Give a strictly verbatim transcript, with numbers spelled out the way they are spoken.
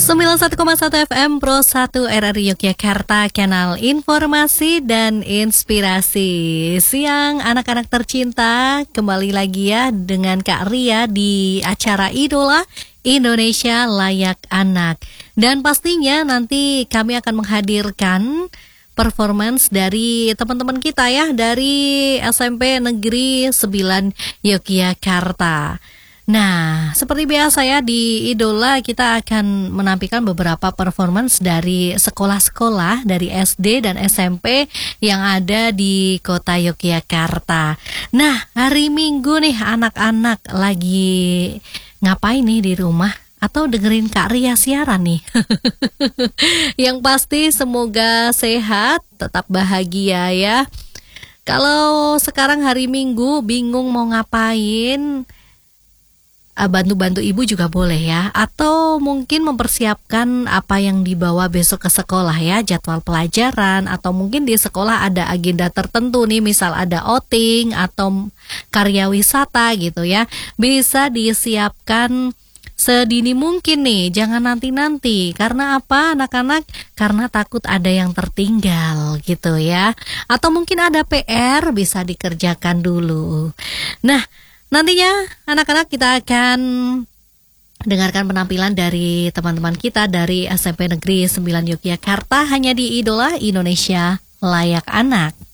sembilan puluh satu koma satu F M Pro satu R R I Yogyakarta, kanal informasi dan inspirasi. Siang anak-anak tercinta, kembali lagi ya dengan Kak Ria di acara Idola Indonesia Layak Anak. Dan pastinya nanti kami akan menghadirkan performance dari teman-teman kita ya, dari S M P Negeri sembilan Yogyakarta. Nah, seperti biasa ya di Idola kita akan menampilkan beberapa performance dari sekolah-sekolah dari S D dan S M P yang ada di kota Yogyakarta. Nah, hari Minggu nih anak-anak lagi ngapain nih di rumah? Atau dengerin Kak Ria siaran nih? Yang pasti semoga sehat, tetap bahagia ya. Kalau sekarang hari Minggu bingung mau ngapain, bantu-bantu ibu juga boleh ya. Atau mungkin mempersiapkan apa yang dibawa besok ke sekolah ya, jadwal pelajaran. Atau mungkin di sekolah ada agenda tertentu nih, misal ada outing atau karya wisata gitu ya. Bisa disiapkan sedini mungkin nih, jangan nanti-nanti. Karena apa anak-anak? Karena takut ada yang tertinggal gitu ya. Atau mungkin ada P R bisa dikerjakan dulu. Nah, nantinya anak-anak kita akan dengarkan penampilan dari teman-teman kita dari S M P Negeri sembilan Yogyakarta hanya di Idola Indonesia Layak Anak.